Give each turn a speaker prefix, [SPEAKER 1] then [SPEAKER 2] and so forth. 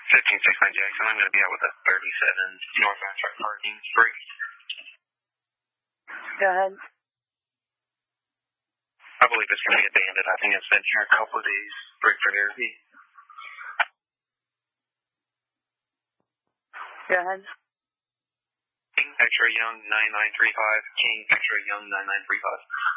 [SPEAKER 1] 156 Jackson. I'm going to be out with a 37 northbound truck parking. Break.
[SPEAKER 2] Go ahead.
[SPEAKER 1] I believe it's going to be a Bandit. I think it's been here a couple of days. Break for therapy.
[SPEAKER 2] Go ahead.
[SPEAKER 1] King X-Ray Young 9935. King X-Ray Young 9935.